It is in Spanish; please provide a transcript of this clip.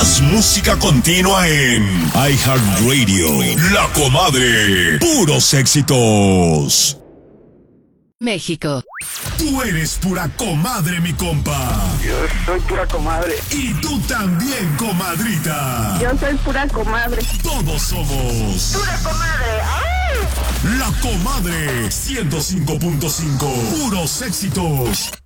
Más música continua en iHeartRadio. La Comadre. Puros éxitos. México. Tú eres pura comadre, mi compa. Yo soy pura comadre. Y tú también, comadrita. Yo soy pura comadre. Todos somos ¡Pura comadre! ¡Ay! La Comadre 105.5. Puros éxitos.